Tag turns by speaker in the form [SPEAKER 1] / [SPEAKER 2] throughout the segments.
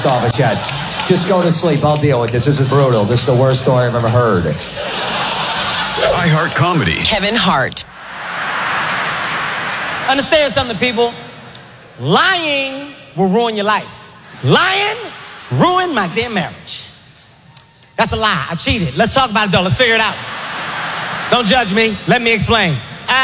[SPEAKER 1] pissed off at yet. Just go to sleep. I'll deal with this. This is brutal. This is the worst story I've ever heard.
[SPEAKER 2] iHeart Comedy.
[SPEAKER 3] Kevin Hart.
[SPEAKER 4] Understand something, people. Lying will ruin your life. Lying ruined my damn marriage. That's a lie. I cheated. Let's talk about it, though. Let's figure it out. Don't judge me. Let me explain.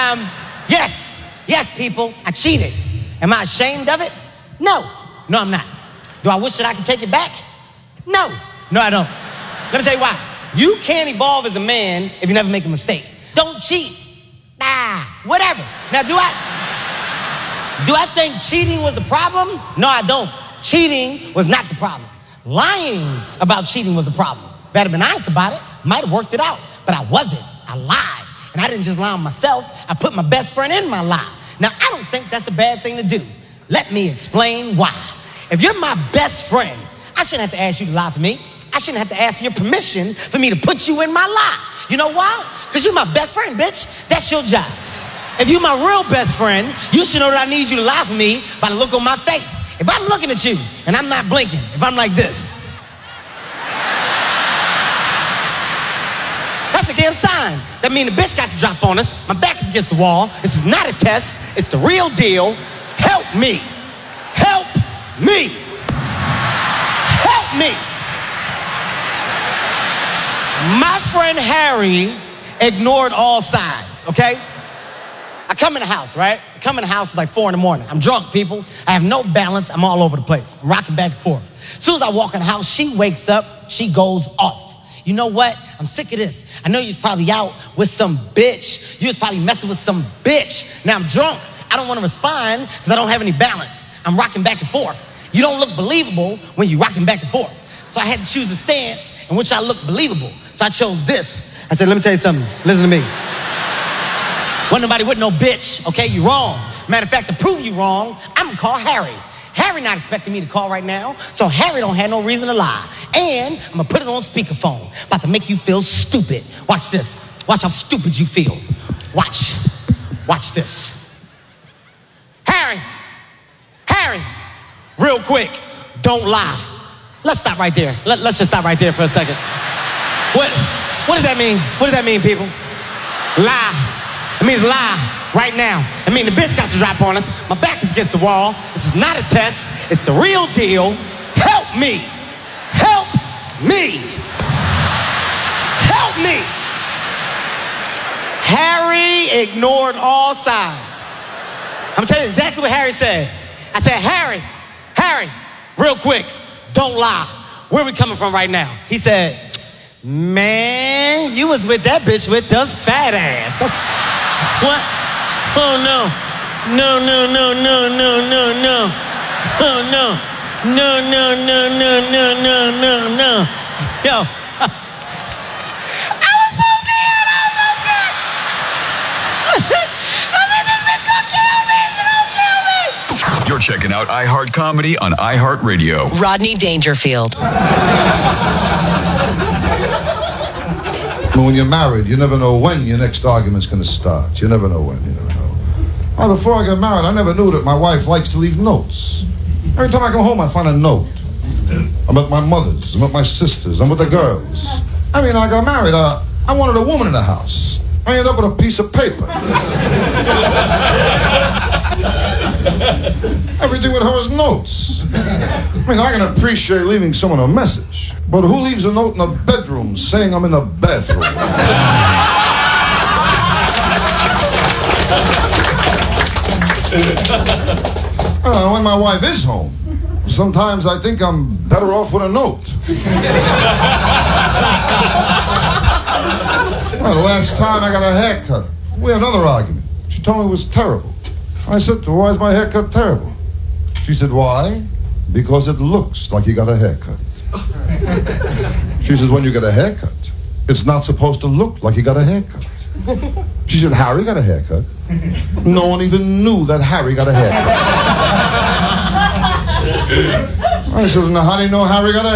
[SPEAKER 4] Yes, people. I cheated. Am I ashamed of it? No, I'm not. Do I wish that I could take it back? No, I don't. Let me tell you why. You can't evolve as a man if you never make a mistake. Don't cheat. Whatever. Now, do I think cheating was the problem? No, I don't. Cheating was not the problem. Lying about cheating was the problem. If I had been honest about it, might have worked it out. But I wasn't. I lied. And I didn't just lie on myself. I put my best friend in my lie. Now, I don't think that's a bad thing to do. Let me explain why. If you're my best friend, I shouldn't have to ask you to lie for me. I shouldn't have to ask your permission for me to put you in my lie. You know why? Because you're my best friend, bitch. That's your job. If you're my real best friend, you should know that I need you to lie for me by the look on my face. If I'm looking at you and I'm not blinking, if I'm like this, that's a damn sign. That means the bitch got to drop on us. My back is against the wall. This is not a test. It's the real deal. Help me. Help me. Help me. My friend Harry ignored all signs, okay? I come in the house, right? I come in the house, it's like 4 a.m. I'm drunk, people. I have no balance. I'm all over the place. I'm rocking back and forth. As soon as I walk in the house, she wakes up. She goes off. You know what? I'm sick of this. I know you was probably out with some bitch. You was probably messing with some bitch. Now I'm drunk. I don't want to respond because I don't have any balance. I'm rocking back and forth. You don't look believable when you're rocking back and forth. So I had to choose a stance in which I look believable. So I chose this. I said, let me tell you something. Listen to me. Wasn't nobody with no bitch, okay? You wrong. Matter of fact, to prove you wrong, I'm gonna call Harry. Harry not expecting me to call right now, so Harry don't have no reason to lie. And I'm gonna put it on speakerphone. About to make you feel stupid. Watch this. Watch how stupid you feel. Watch this. Harry, real quick, don't lie. Let's stop right there. Let's just stop right there for a second. What does that mean? What does that mean, people? Lie. It means lie right now. I mean, the bitch got to drop on us. My back is against the wall. This is not a test. It's the real deal. Help me. Help me. Help me. Harry ignored all signs. I'm telling you exactly what Harry said. I said, Harry, real quick, don't lie. Where are we coming from right now? He said, man, you was with that bitch with the fat ass. What? Oh, no. No. Oh, no. No. Yo. I was so scared. I think this bitch gonna kill me. She don't kill me.
[SPEAKER 2] You're checking out iHeart Comedy on iHeartRadio.
[SPEAKER 3] Rodney Dangerfield.
[SPEAKER 5] When you're married, you never know when your next argument's going to start. You never know when. Well, before I got married, I never knew that my wife likes to leave notes. Every time I come home, I find a note. I'm at my mother's, I'm at my sister's, I'm with the girls. I mean, I got married, I wanted a woman in the house. I ended up with a piece of paper. Everything with her is notes. I mean, I can appreciate leaving someone a message, but who leaves a note in a bedroom saying I'm in the bathroom? When my wife is home, sometimes I think I'm better off with a note. Well, the last time I got a haircut, we had another argument. She told me it was terrible. I said to her, why is my haircut terrible? She said, why? Because it looks like you got a haircut. She says, when you get a haircut, it's not supposed to look like you got a haircut. She said, Harry got a haircut. No one even knew that Harry got a haircut. I said, now how do you know Harry got a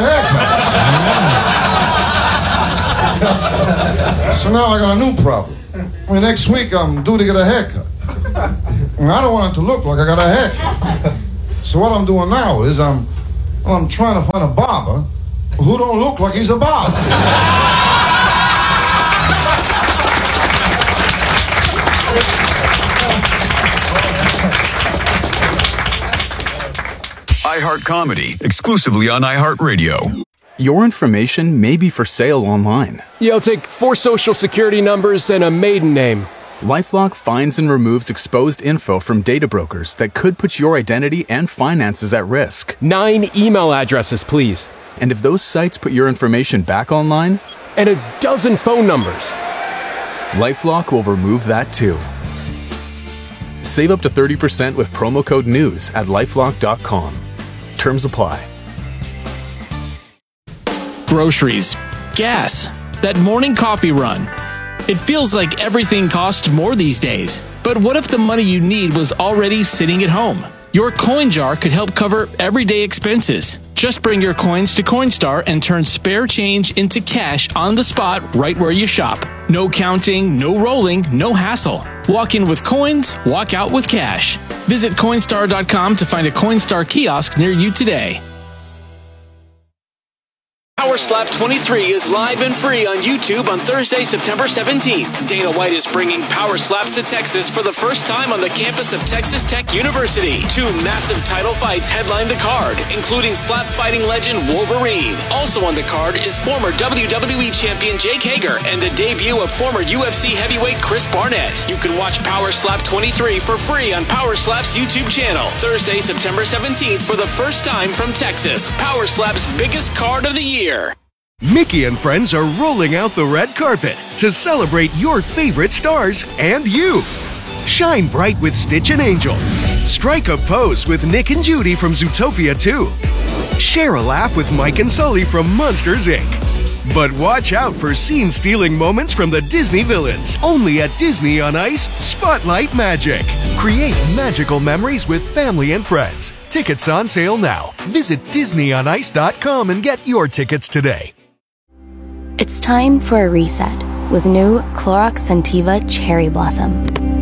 [SPEAKER 5] haircut? So now I got a new problem. I mean, next week I'm due to get a haircut. And I don't want it to look like I got a haircut. So what I'm doing now is I'm Well, I'm trying to find a barber who don't look like he's a barber.
[SPEAKER 2] iHeart Comedy, exclusively on iHeartRadio.
[SPEAKER 6] Your information may be for sale online.
[SPEAKER 7] Yeah, I'll take 4 social security numbers and a maiden name.
[SPEAKER 6] LifeLock finds and removes exposed info from data brokers that could put your identity and finances at risk.
[SPEAKER 7] 9 email addresses, please.
[SPEAKER 6] And if those sites put your information back online,
[SPEAKER 7] And a dozen phone numbers.
[SPEAKER 6] LifeLock will remove that too. Save up to 30% with promo code NEWS at LifeLock.com. Terms apply.
[SPEAKER 8] Groceries, gas, that morning coffee run. It feels like everything costs more these days. But what if the money you need was already sitting at home? Your coin jar could help cover everyday expenses. Just bring your coins to Coinstar and turn spare change into cash on the spot right where you shop. No counting, no rolling, no hassle. Walk in with coins, walk out with cash. Visit Coinstar.com to find a Coinstar kiosk near you today. Power Slap 23 is live and free on YouTube on Thursday, September 17th. Dana White is bringing Power Slaps to Texas for the first time on the campus of Texas Tech University. 2 massive title fights headline the card, including slap fighting legend Wolverine. Also on the card is former WWE champion Jake Hager and the debut of former UFC heavyweight Chris Barnett. You can watch Power Slap 23 for free on Power Slap's YouTube channel. Thursday, September 17th for the first time from Texas. Power Slap's biggest card of the year.
[SPEAKER 9] Mickey and friends are rolling out the red carpet to celebrate your favorite stars and you. Shine bright with Stitch and Angel. Strike a pose with Nick and Judy from Zootopia 2. Share a laugh with Mike and Sully from Monsters, Inc. But watch out for scene-stealing moments from the Disney villains. Only at Disney on Ice Spotlight Magic. Create magical memories with family and friends. Tickets on sale now. Visit DisneyOnIce.com and get your tickets today.
[SPEAKER 10] It's time for a reset with new Clorox Scentiva Cherry Blossom.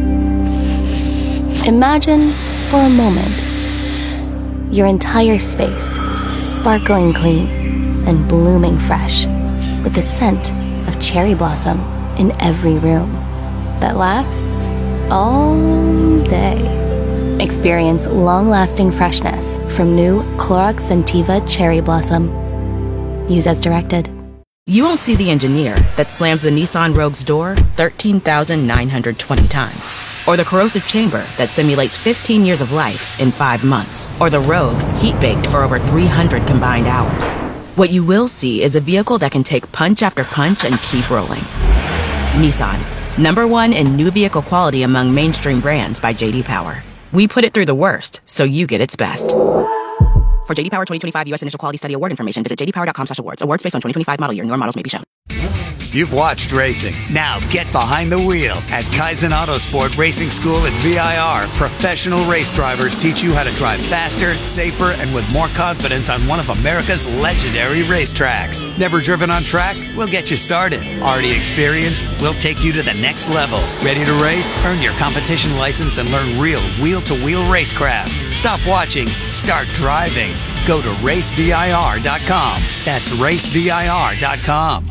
[SPEAKER 10] Imagine, for a moment, your entire space sparkling clean and blooming fresh with the scent of cherry blossom in every room that lasts all day. Experience long-lasting freshness from new Clorox Scentiva Cherry Blossom. Use as directed.
[SPEAKER 11] You won't see the engineer that slams the Nissan Rogue's door 13,920 times. Or the corrosive chamber that simulates 15 years of life in 5 months. Or the Rogue heat-baked for over 300 combined hours. What you will see is a vehicle that can take punch after punch and keep rolling. Nissan, #1 in new vehicle quality among mainstream brands by J.D. Power. We put it through the worst, so you get its best. For J.D. Power 2025 U.S. Initial Quality Study Award information, visit jdpower.com/awards. Awards based on 2025 model year. Newer models may be shown.
[SPEAKER 12] You've watched racing. Now get behind the wheel at Kaizen Autosport Racing School at VIR. Professional race drivers teach you how to drive faster, safer, and with more confidence on one of America's legendary racetracks. Never driven on track? We'll get you started. Already experienced? We'll take you to the next level. Ready to race? Earn your competition license and learn real wheel-to-wheel racecraft. Stop watching. Start driving. Go to racevir.com. That's racevir.com.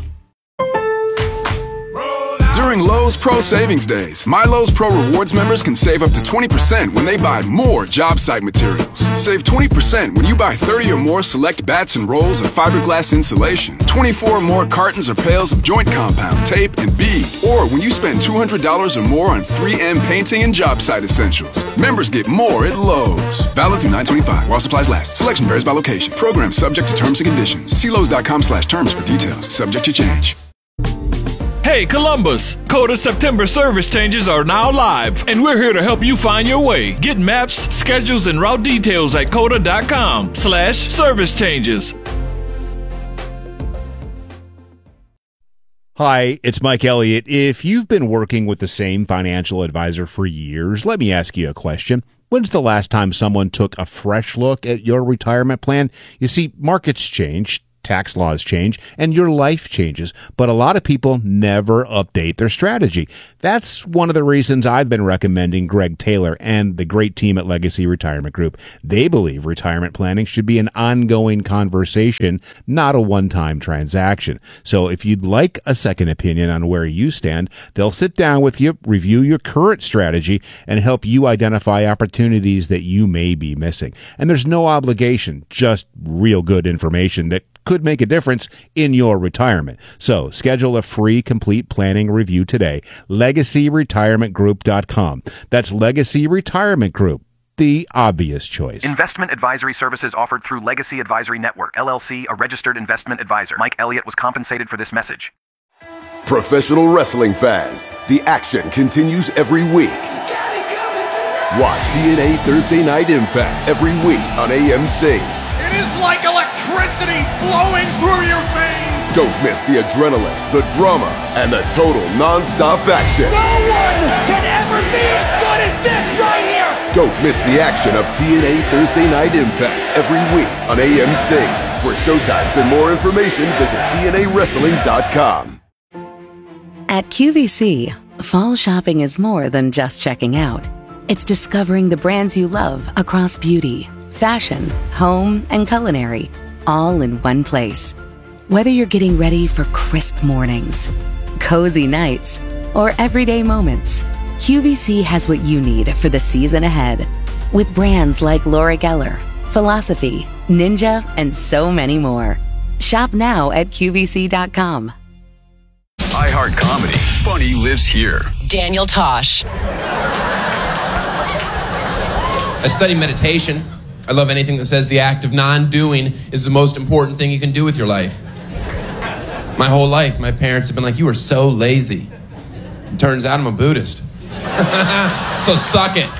[SPEAKER 13] During Lowe's Pro Savings Days, My Lowe's Pro Rewards members can save up to 20% when they buy more job site materials. Save 20% when you buy 30 or more select bats and rolls of fiberglass insulation, 24 or more cartons or pails of joint compound, tape, and bead, or when you spend $200 or more on 3M painting and job site essentials. Members get more at Lowe's. Valid through 9/25 while supplies last. Selection varies by location. Program subject to terms and conditions. See Lowe's.com/terms for details. Subject to change.
[SPEAKER 14] Hey Columbus, Coda September service changes are now live, and we're here to help you find your way. Get maps, schedules, and route details at coda.com/service changes.
[SPEAKER 15] Hi, it's Mike Elliott. If you've been working with the same financial advisor for years, let me ask you a question. When's the last time someone took a fresh look at your retirement plan? You see, markets change, tax laws change and your life changes, but a lot of people never update their strategy. That's one of the reasons I've been recommending Greg Taylor and the great team at Legacy Retirement Group. They believe retirement planning should be an ongoing conversation, not a one-time transaction. So if you'd like a second opinion on where you stand, they'll sit down with you, review your current strategy, and help you identify opportunities that you may be missing. And there's no obligation, just real good information that could make a difference in your retirement. So schedule a free complete planning review today. LegacyRetirementGroup.com. That's Legacy Retirement Group, the obvious choice.
[SPEAKER 16] Investment advisory services offered through Legacy Advisory Network, LLC, a registered investment advisor. Mike Elliott was compensated for this message.
[SPEAKER 17] Professional wrestling fans, the action continues every week. Watch TNA Thursday Night Impact every week on AMC.
[SPEAKER 18] It is like electricity flowing through your veins.
[SPEAKER 17] Don't miss the adrenaline, the drama, and the total non-stop action.
[SPEAKER 18] No one can ever be as good as this right here.
[SPEAKER 17] Don't miss the action of TNA Thursday Night Impact every week on AMC. For showtimes and more information, visit TNAWrestling.com.
[SPEAKER 19] At QVC, fall shopping is more than just checking out. It's discovering the brands you love across beauty, fashion, home, and culinary, all in one place. Whether you're getting ready for crisp mornings, cozy nights, or everyday moments, QVC has what you need for the season ahead. With brands like Laura Geller, Philosophy, Ninja, and so many more. Shop now at QVC.com.
[SPEAKER 2] iHeart Comedy. Funny lives here.
[SPEAKER 3] Daniel Tosh.
[SPEAKER 20] I study meditation. I love anything that says the act of non-doing is the most important thing you can do with your life. My whole life, my parents have been like, you are so lazy. It turns out I'm a Buddhist. So suck it.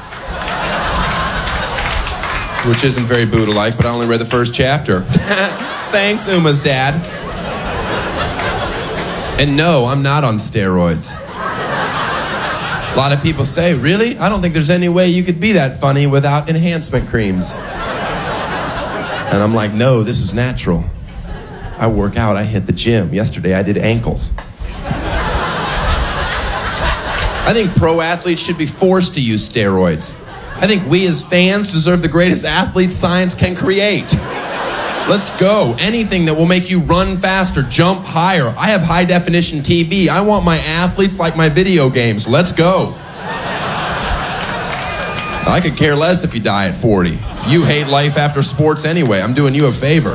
[SPEAKER 20] Which isn't very Buddha-like, but I only read the first chapter. Thanks, Uma's dad. And no, I'm not on steroids. A lot of people say, really? I don't think there's any way you could be that funny without enhancement creams. And I'm like, no, this is natural. I work out, I hit the gym. Yesterday I did ankles. I think pro athletes should be forced to use steroids. I think we as fans deserve the greatest athletes science can create. Let's go. Anything that will make you run faster, jump higher. I have high definition TV. I want my athletes like my video games. Let's go. I could care less if you die at 40. You hate life after sports anyway. I'm doing you a favor.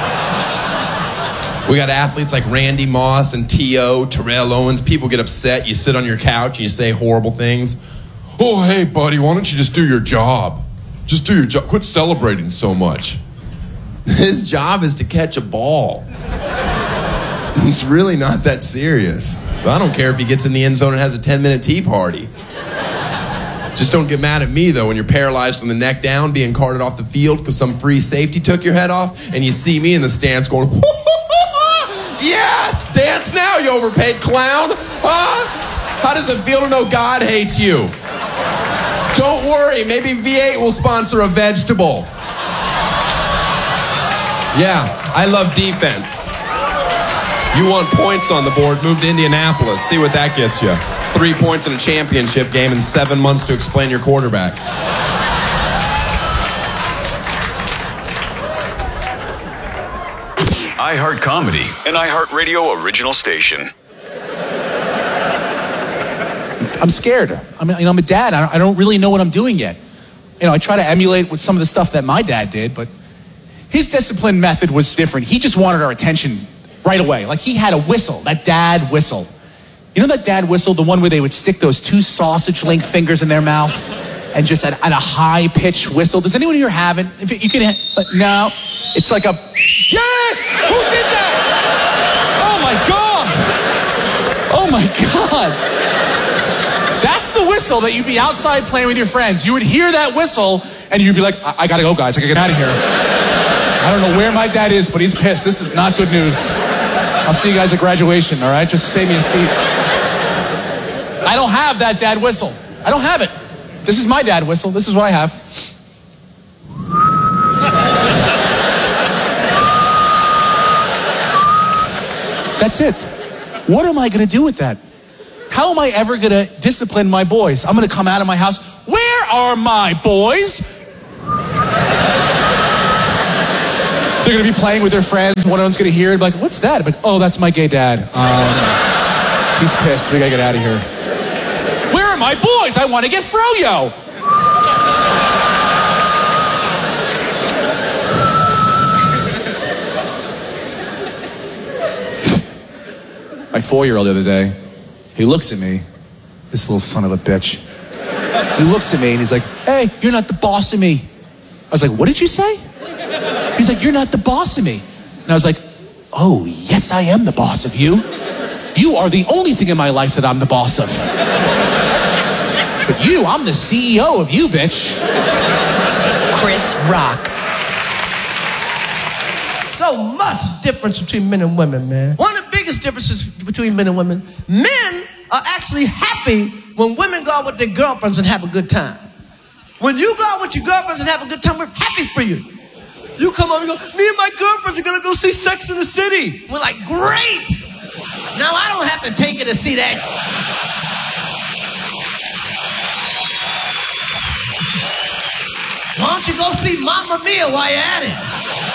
[SPEAKER 20] We got athletes like Randy Moss and T.O., Terrell Owens. People get upset. You sit on your couch and you say horrible things. Oh, hey, buddy, why don't you just do your job? Just do your job. Quit celebrating so much. His job is to catch a ball. It's really not that serious. But I don't care if he gets in the end zone and has a 10-minute tea party. Just don't get mad at me, though, when you're paralyzed from the neck down, being carted off the field because some free safety took your head off, and you see me in the stands going, yes, dance now, you overpaid clown. Huh? How does it feel to know God hates you? Don't worry, maybe V8 will sponsor a vegetable. Yeah, I love defense. You want points on the board, move to Indianapolis. See what that gets you. 3 points in a championship game and 7 months to explain your quarterback.
[SPEAKER 2] iHeart Comedy, an iHeart Radio original station.
[SPEAKER 21] I'm scared. I'm a dad. I don't really know what I'm doing yet. I try to emulate with some of the stuff that my dad did, but his discipline method was different. He just wanted our attention right away. Like, he had a whistle, that dad whistle. You know that dad whistle, the one where they would stick those 2 sausage link fingers in their mouth and just at a high pitched whistle? Does anyone here have it? If you can, no. It's like a, yes! Who did that? Oh my God! That's the whistle that you'd be outside playing with your friends. You would hear that whistle and you'd be like, I gotta go, guys. I gotta get out of here. I don't know where my dad is, but he's pissed. This is not good news. I'll see you guys at graduation, all right? Just save me a seat. I don't have that dad whistle. I don't have it. This is my dad whistle. This is what I have. That's it. What am I going to do with that? How am I ever going to discipline my boys? I'm going to come out of my house. Where are my boys? They're going to be playing with their friends. One of them's going to hear it. Like, what's that? I'm like, oh, that's my gay dad. He's pissed. We got to get out of here. Where are my boys? I want to get froyo. My 4-year-old the other day, he looks at me, this little son of a bitch. He looks at me and he's like, hey, you're not the boss of me. I was like, what did you say? He's like, you're not the boss of me. And I was like, oh, yes, I am the boss of you. You are the only thing in my life that I'm the boss of. But you, I'm the CEO of you, bitch.
[SPEAKER 3] Chris Rock.
[SPEAKER 1] So much difference between men and women, man. One of the biggest differences between men and women, men are actually happy when women go out with their girlfriends and have a good time. When you go out with your girlfriends and have a good time, we're happy for you. You come home and go, me and my girlfriends are gonna go see Sex and the City. We're like, great! Now I don't have to take you to see that. Why don't you go see Mamma Mia while you're at it?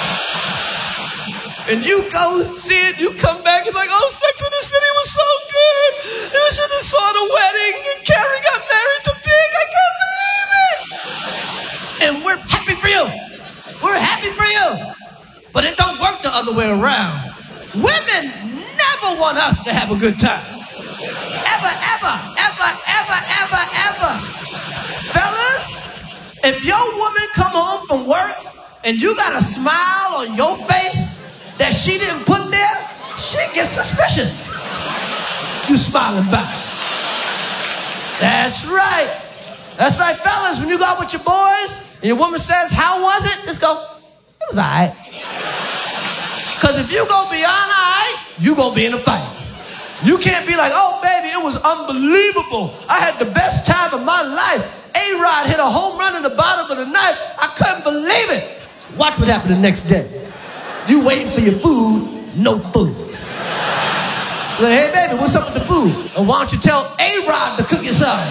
[SPEAKER 1] And you go see it, you come back and like, oh, Sex and the City was so good. You should have saw the wedding and Carrie got married to Big. I can't believe it. And we're happy for you. We're happy for you. But it don't work the other way around. Women never want us to have a good time. Ever, ever, ever, ever, ever, ever. Fellas, if your woman come home from work and you got a smile on your face that she didn't put there, she gets suspicious. You smiling back. That's right. That's right, fellas. When you go out with your boys and your woman says, how was it? Just go, it was all right. Because if you go beyond all right, you going to be in a fight. You can't be like, oh, baby, it was unbelievable. I had the best time of my life. A-Rod hit a home run in the bottom of the ninth. I couldn't believe it. Watch what happened the next day. You waiting for your food, no food. Like, hey, baby, what's up with the food? And why don't you tell A-Rod to cook you something?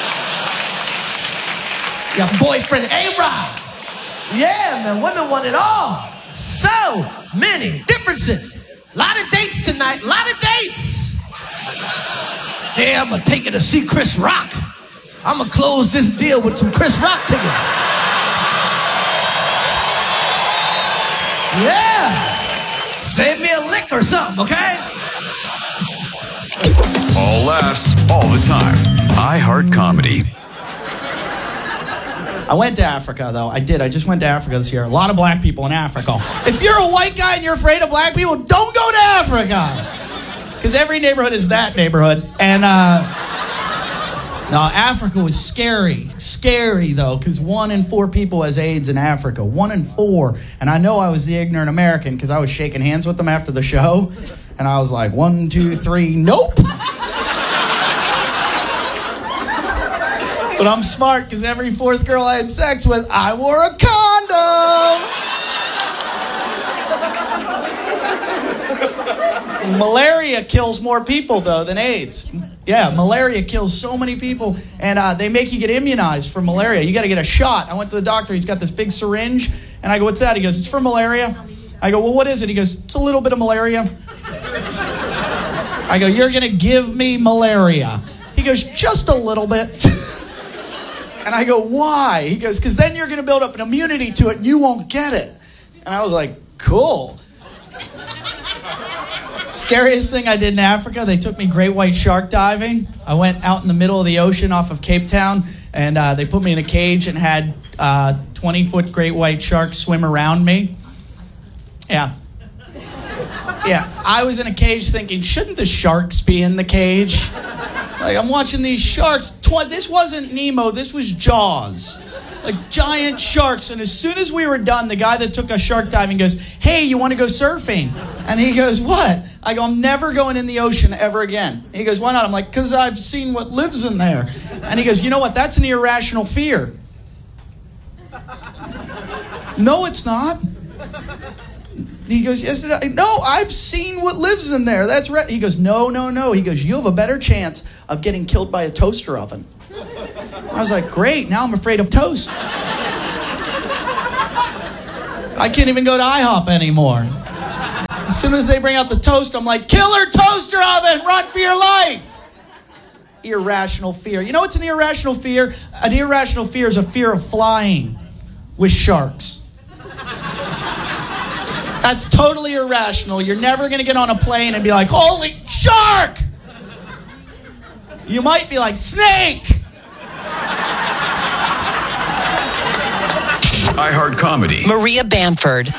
[SPEAKER 1] Your boyfriend A-Rod. Yeah, man, women want it all. So many differences. A lot of dates tonight, a lot of dates. Say, I'm gonna take you to see Chris Rock. I'm gonna close this deal with some Chris Rock tickets. Yeah. Save me a lick or something, okay?
[SPEAKER 2] All laughs, all the time. iHeart Comedy.
[SPEAKER 4] I went to Africa, though. I did. I just went to Africa this year. A lot of black people in Africa. If you're a white guy and you're afraid of black people, don't go to Africa. Because every neighborhood is that neighborhood. And, no, Africa was scary. Scary, though, because 1 in 4 people has AIDS in Africa. 1 in 4. And I know I was the ignorant American because I was shaking hands with them after the show. And I was like, 1, 2, 3, nope. But I'm smart because every 4th girl I had sex with, I wore a condom. Malaria kills more people, though, than AIDS. Yeah, malaria kills so many people, and they make you get immunized for malaria. You got to get a shot. I went to the doctor. He's got this big syringe, and I go, what's that? He goes, it's for malaria. I go, well, what is it? He goes, it's a little bit of malaria. I go, you're going to give me malaria. He goes, just a little bit. And I go, why? He goes, because then you're going to build up an immunity to it and you won't get it. And I was like, cool. Scariest thing I did in Africa, they took me great white shark diving. I went out in the middle of the ocean off of Cape Town, and they put me in a cage and had 20-foot great white sharks swim around me. Yeah. Yeah, I was in a cage thinking, shouldn't the sharks be in the cage? Like, I'm watching these sharks. This wasn't Nemo, this was Jaws. Like, giant sharks. And as soon as we were done, the guy that took us shark diving goes, hey, you want to go surfing? And he goes, what? I go, I'm never going in the ocean ever again. He goes, why not? I'm like, because I've seen what lives in there. And he goes, you know what? That's an irrational fear. No, it's not.
[SPEAKER 1] He goes, yes, no, I've seen what lives in there. That's right. He goes, no. He goes, you have a better chance of getting killed by a toaster oven. I was like, great, now I'm afraid of toast. I can't even go to IHOP anymore. As soon as they bring out the toast, I'm like, killer toaster oven, run for your life. Irrational fear. You know what's an irrational fear? An irrational fear is a fear of flying with sharks. That's totally irrational. You're never going to get on a plane and be like, holy shark! You might be like, snake!
[SPEAKER 2] iHeart Comedy.
[SPEAKER 3] Maria Bamford.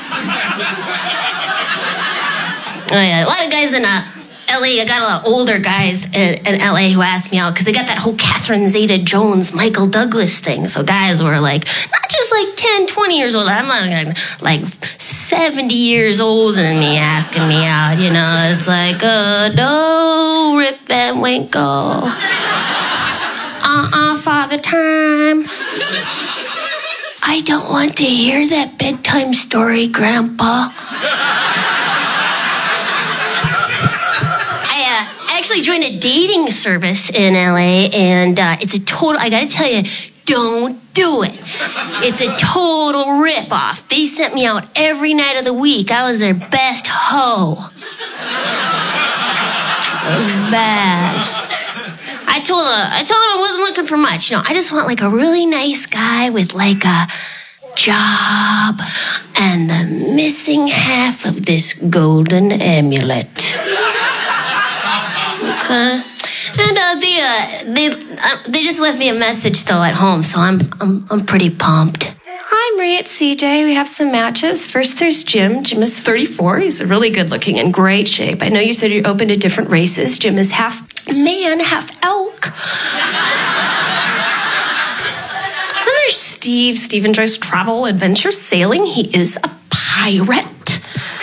[SPEAKER 5] Oh, yeah. A lot of guys in LA, I got a lot of older guys in LA who asked me out because they got that whole Catherine Zeta-Jones, Michael Douglas thing. So guys were like, not just like 10, 20 years old. I'm like 70 years older than me asking me out. You know, it's like, no, Rip Van Winkle. Father Time. I don't want to hear that bedtime story, Grandpa. I actually joined a dating service in LA, and it's a total, I gotta tell you, don't do it. It's a total rip-off. They sent me out every night of the week. I was their best hoe. It was bad. I told him I wasn't looking for much. No, I just want like a really nice guy with like a job and the missing half of this golden amulet. Okay. And they just left me a message though at home, so I'm pretty pumped.
[SPEAKER 22] Hi, Marie, it's CJ. We have some matches. First, there's Jim. Jim is 34. He's really good looking and great shape. I know you said you're open to different races. Jim is half man, half elk. Then there's Steve. Steve enjoys travel, adventure, sailing. He is a pirate.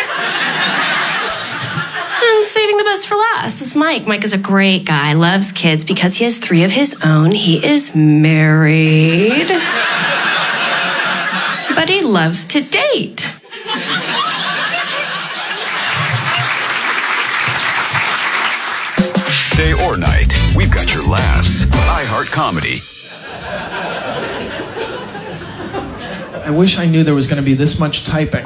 [SPEAKER 22] And saving the best for last is Mike. Mike is a great guy, loves kids because he has 3 of his own. He is married. But he loves to date.
[SPEAKER 2] Day or night, we've got your laughs. iHeart Comedy.
[SPEAKER 1] I wish I knew there was going to be this much typing.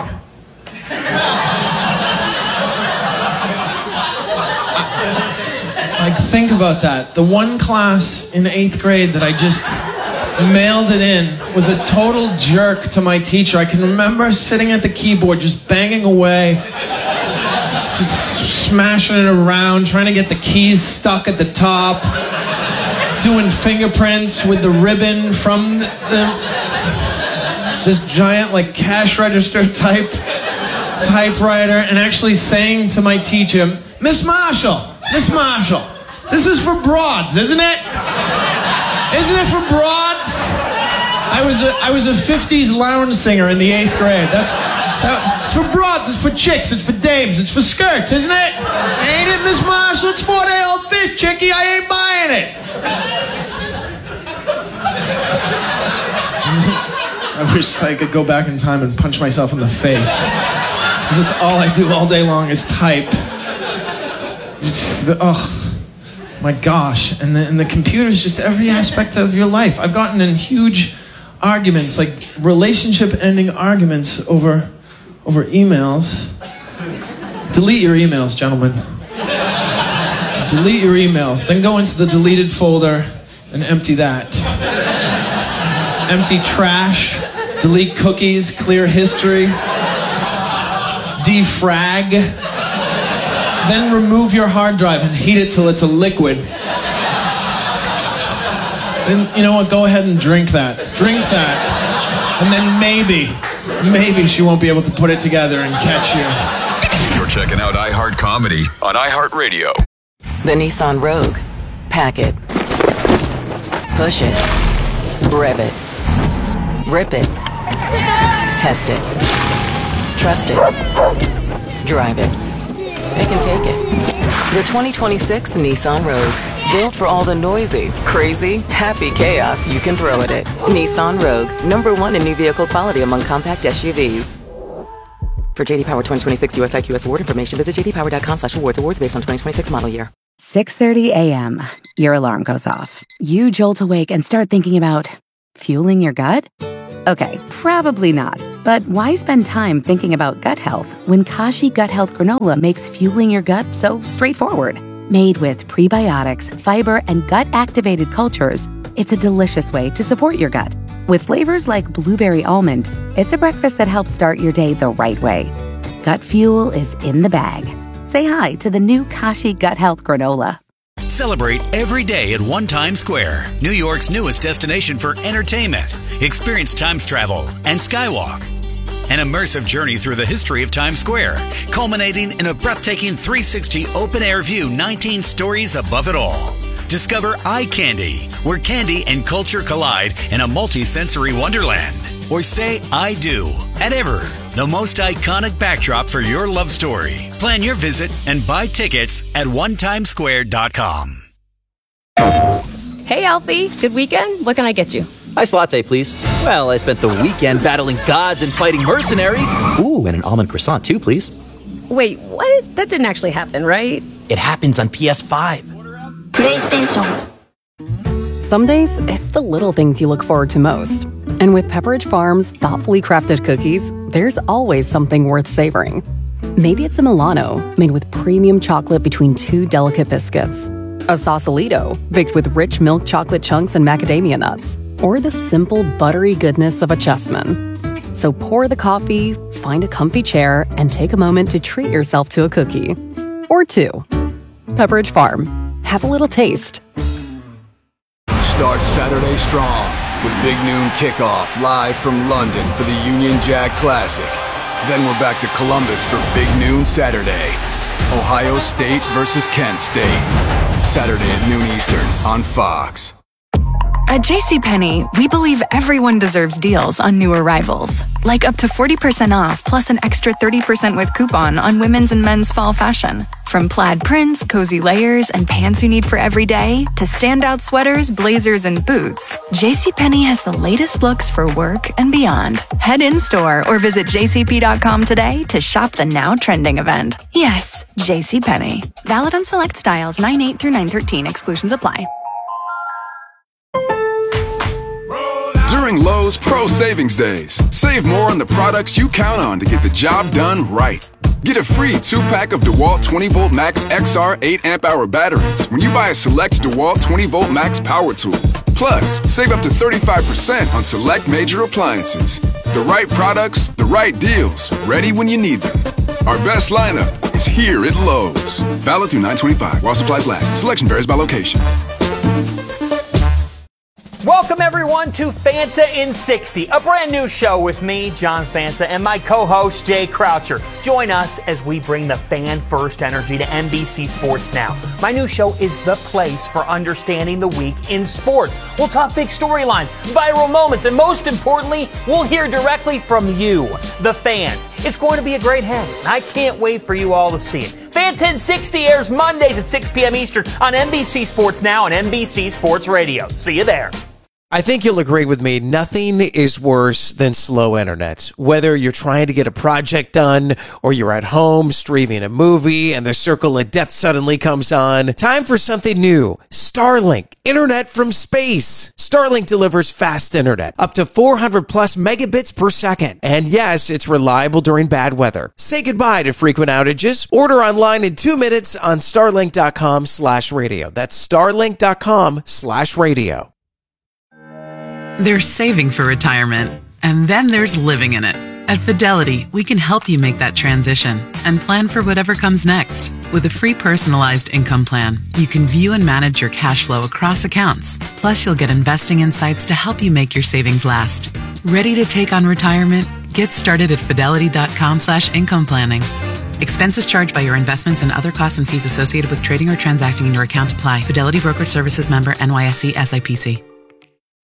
[SPEAKER 1] Like, think about that. The one class in 8th grade that I just mailed it in was a total jerk to my teacher. I can remember sitting at the keyboard just banging away, just smashing it around, trying to get the keys stuck at the top, doing fingerprints with the ribbon from this giant like cash register typewriter, and actually saying to my teacher, Miss Marshall, this is for broads, isn't it? Isn't it for broads? I was a 50s lounge singer in the 8th grade. It's for broads, it's for chicks, it's for dames, it's for skirts, isn't it? Ain't it, Miss Marshall? It's 4-day-old fish, chickie. I ain't buying it. I wish I could go back in time and punch myself in the face. Because it's all I do all day long is type. Oh, my gosh. And the computer's just every aspect of your life. I've gotten in huge arguments, like relationship-ending arguments over emails. Delete your emails, gentlemen. Delete your emails. Then go into the deleted folder and empty that. Empty trash. Delete cookies. Clear history. Defrag. Then remove your hard drive and heat it till it's a liquid. Then, you know what? Go ahead and drink that. Drink that. And then maybe she won't be able to put it together and catch you.
[SPEAKER 2] You're checking out iHeart Comedy on iHeartRadio.
[SPEAKER 11] The Nissan Rogue. Pack it. Push it. Rev it. Rip it. Test it. Trust it. Drive it. Pick and take it. The 2026 Nissan Rogue. Built for all the noisy, crazy, happy chaos you can throw at it. Nissan Rogue. #1 in new vehicle quality among compact SUVs. For JD Power 2026 US IQS award information, visit jdpower.com/awards. Awards based on 2026 model year.
[SPEAKER 19] 6:30 a.m. Your alarm goes off. You jolt awake and start thinking about fueling your gut? Okay, probably not. But why spend time thinking about gut health when Kashi Gut Health Granola makes fueling your gut so straightforward? Made with prebiotics, fiber, and gut-activated cultures, it's a delicious way to support your gut. With flavors like blueberry almond, it's a breakfast that helps start your day the right way. Gut fuel is in the bag. Say hi to the new Kashi Gut Health Granola.
[SPEAKER 6] Celebrate every day at One Times Square, New York's newest destination for entertainment. Experience Times Travel and Skywalk. An immersive journey through the history of Times Square, culminating in a breathtaking 360 open-air view 19 stories above it all. Discover Eye Candy, where candy and culture collide in a multi-sensory wonderland. Or say I do at Ever, the most iconic backdrop for your love story. Plan your visit and buy tickets at onetimesquare.com.
[SPEAKER 7] Hey, Alfie. Good weekend? What can I get you?
[SPEAKER 23] Iced latte, please. Well, I spent the weekend battling gods and fighting mercenaries. Ooh, and an almond croissant, too, please.
[SPEAKER 7] Wait, what? That didn't actually happen, right?
[SPEAKER 23] It happens on PS5.
[SPEAKER 7] PlayStation.
[SPEAKER 24] Some days, it's the little things you look forward to most. And with Pepperidge Farm's thoughtfully crafted cookies, there's always something worth savoring. Maybe it's a Milano, made with premium chocolate between two delicate biscuits. A Sausalito, baked with rich milk chocolate chunks and macadamia nuts. Or the simple, buttery goodness of a Chessman. So pour the coffee, find a comfy chair, and take a moment to treat yourself to a cookie. Or two. Pepperidge Farm. Have a little taste.
[SPEAKER 25] Start Saturday strong with Big Noon Kickoff live from London for the Union Jack Classic. Then we're back to Columbus for Big Noon Saturday. Ohio State versus Kent State. Saturday at noon Eastern on Fox.
[SPEAKER 26] At JCPenney, we believe everyone deserves deals on new arrivals. Like up to 40% off plus an extra 30% with coupon on women's and men's fall fashion. From plaid prints, cozy layers, and pants you need for every day, to standout sweaters, blazers, and boots, JCPenney has the latest looks for work and beyond. Head in-store or visit jcp.com today to shop the now trending event. Yes, JCPenney. Valid on select styles 9/8 through 9/13. Exclusions apply.
[SPEAKER 13] During Lowe's Pro Savings Days, save more on the products you count on to get the job done right. Get a free 2-pack of DeWalt 20V Max XR 8 amp-hour batteries when you buy a select DeWalt 20V Max power tool. Plus, save up to 35% on select major appliances. The right products, the right deals, ready when you need them. Our best lineup is here at Lowe's. Valid through 9/25 while supplies last. Selection varies by location.
[SPEAKER 27] Welcome, everyone, to Fanta in 60, a brand new show with me, John Fanta, and my co-host, Jay Croucher. Join us as we bring the fan-first energy to NBC Sports Now. My new show is the place for understanding the week in sports. We'll talk big storylines, viral moments, and most importantly, we'll hear directly from you, the fans. It's going to be a great hang, and I can't wait for you all to see it. Fanta in 60 airs Mondays at 6 p.m. Eastern on NBC Sports Now and NBC Sports Radio. See you there.
[SPEAKER 28] I think you'll agree with me, nothing is worse than slow internet. Whether you're trying to get a project done or you're at home streaming a movie and the circle of death suddenly comes on, time for something new. Starlink, internet from space. Starlink delivers fast internet, up to 400 plus megabits per second. And yes, it's reliable during bad weather. Say goodbye to frequent outages. Order online in 2 minutes on starlink.com/radio. That's starlink.com/radio.
[SPEAKER 29] There's saving for retirement, and then there's living in it. At Fidelity, we can help you make that transition and plan for whatever comes next. With a free personalized income plan, you can view and manage your cash flow across accounts. Plus, you'll get investing insights to help you make your savings last. Ready to take on retirement? Get started at fidelity.com/income planning. Expenses charged by your investments and other costs and fees associated with trading or transacting in your account apply. Fidelity Brokerage Services member NYSE SIPC.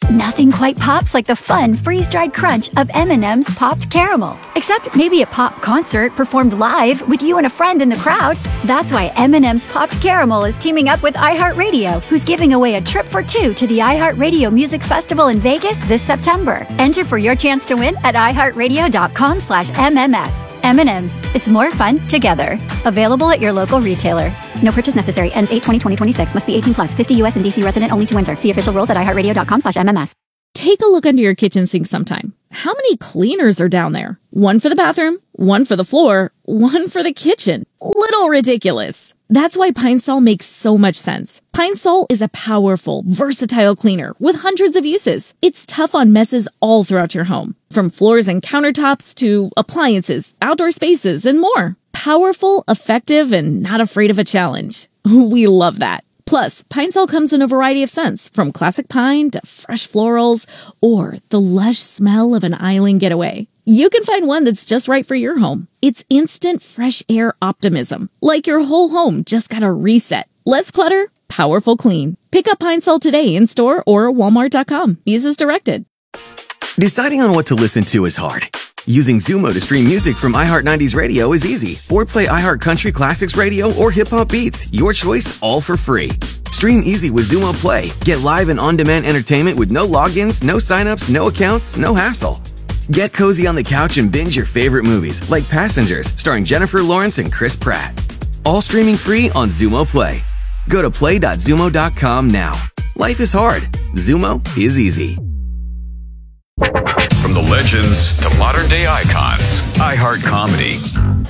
[SPEAKER 8] Nothing quite pops like the fun freeze-dried crunch of M&M's Popped Caramel. Except maybe a pop concert performed live with you and a friend in the crowd. That's why M&M's Popped Caramel is teaming up with iHeartRadio, who's giving away a trip for two to the iHeartRadio Music Festival in Vegas this September. Enter for your chance to win at iHeartRadio.com/MMS. M&M's. It's more fun together. Available at your local retailer. No purchase necessary. Ends 8/20/2026. Must be 18 plus. 50 U.S. and D.C. resident only to enter. See official rules at iHeartRadio.com/MMS.
[SPEAKER 9] Take a look under your kitchen sink sometime. How many cleaners are down there? One for the bathroom, one for the floor, one for the kitchen. Little ridiculous. That's why Pine Sol makes so much sense. Pine Sol is a powerful, versatile cleaner with hundreds of uses. It's tough on messes all throughout your home, from floors and countertops to appliances, outdoor spaces, and more. Powerful, effective, and not afraid of a challenge. We love that. Plus, Pine Sol comes in a variety of scents, from classic pine to fresh florals, or the lush smell of an island getaway. You can find one that's just right for your home. It's instant fresh air optimism, like your whole home just got a reset. Less clutter, powerful clean. Pick up Pine Sol today in store or Walmart.com. Use as directed.
[SPEAKER 10] Deciding on what to listen to is hard. Using Zumo to stream music from iHeart 90s Radio is easy. Or play iHeart Country Classics Radio or Hip Hop Beats. Your choice, all for free. Stream easy with Zumo Play. Get live and on-demand entertainment with no logins, no signups, no accounts, no hassle. Get cozy on the couch and binge your favorite movies, like Passengers, starring Jennifer Lawrence and Chris Pratt. All streaming free on Zumo Play. Go to play.zumo.com now. Life is hard. Zumo is easy.
[SPEAKER 2] From the legends to modern-day icons, iHeart Comedy.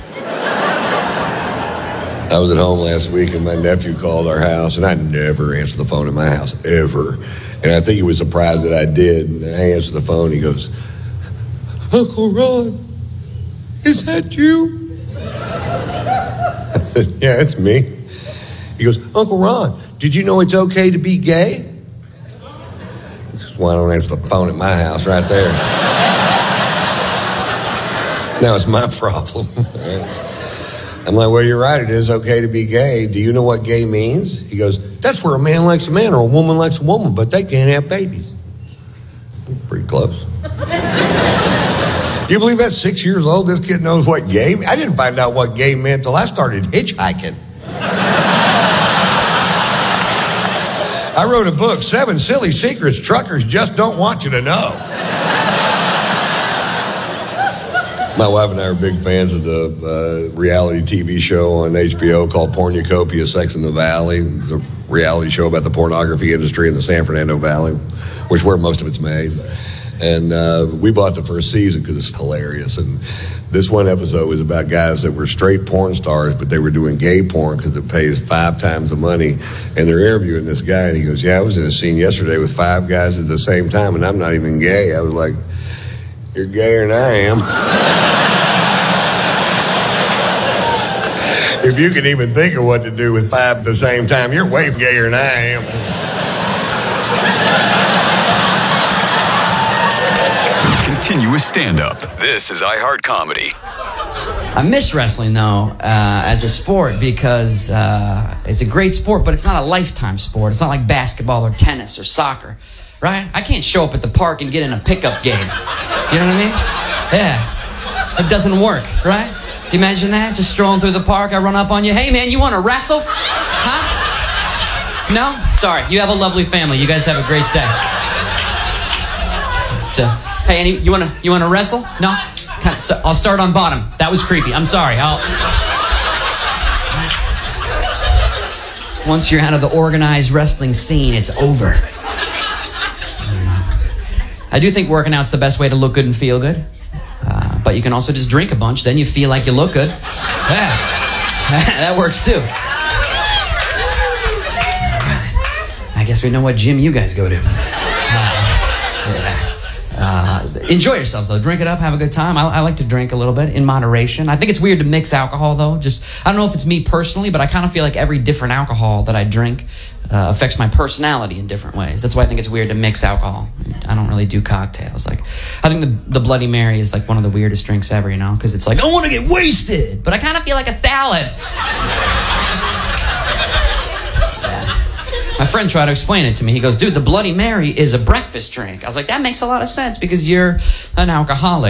[SPEAKER 12] I was at home last week and my nephew called our house, and I never answer the phone in my house, ever. And I think he was surprised that I did. And I answered the phone, he goes, "Uncle Ron, is that you?" I said, "Yeah, it's me." He goes, "Uncle Ron, did you know it's okay to be gay?" That's why I don't answer the phone at my house right there. Now it's my problem. I'm like, "Well, you're right, it is okay to be gay. Do you know what gay means?" He goes, "That's where a man likes a man or a woman likes a woman, but they can't have babies." Pretty close. Do you believe that's 6 years old? This kid knows what gay means? I didn't find out what gay meant until I started hitchhiking. I wrote a book, 7 Silly Secrets Truckers Just Don't Want You to Know. My wife and I are big fans of the reality TV show on HBO called Pornucopia, Sex in the Valley. It's a reality show about the pornography industry in the San Fernando Valley, which is where most of it's made. And we bought the first season because it's hilarious. And this one episode was about guys that were straight porn stars, but they were doing gay porn because it pays 5 times the money. And they're interviewing this guy, and he goes, "Yeah, I was in a scene yesterday with 5 guys at the same time, and I'm not even gay." I was like, "You're gayer than I am." If you can even think of what to do with 5 at the same time, you're way gayer than I am.
[SPEAKER 2] Continuous stand-up. This is iHeart Comedy.
[SPEAKER 14] I miss wrestling, though, as a sport because it's a great sport, but it's not a lifetime sport. It's not like basketball or tennis or soccer, right? I can't show up at the park and get in a pickup game. You know what I mean? Yeah. It doesn't work, right? Can you imagine that? Just strolling through the park, I run up on you. "Hey, man, you want to wrestle?" Huh? No? Sorry. You have a lovely family. You guys have a great day. So, hey, Annie, you want to wrestle? No? I'll start on bottom. That was creepy. I'm sorry. Once you're out of the organized wrestling scene, it's over. I do think working out's the best way to look good and feel good. But you can also just drink a bunch, then you feel like you look good. Yeah. That works too. I guess we know what gym you guys go to. Enjoy yourselves, though. Drink it up, have a good time. I like to drink a little bit in moderation. I think it's weird to mix alcohol, though. I don't know if it's me personally, but I kind of feel like every different alcohol that I drink affects my personality in different ways. That's why I think it's weird to mix alcohol. I don't really do cocktails. Like, I think the Bloody Mary is like one of the weirdest drinks ever, you know? Because it's like, I want to get wasted, but I kind of feel like a salad. My friend tried to explain it to me. He goes, dude, the Bloody Mary is a breakfast drink. I was like, that makes a lot of sense because you're an alcoholic.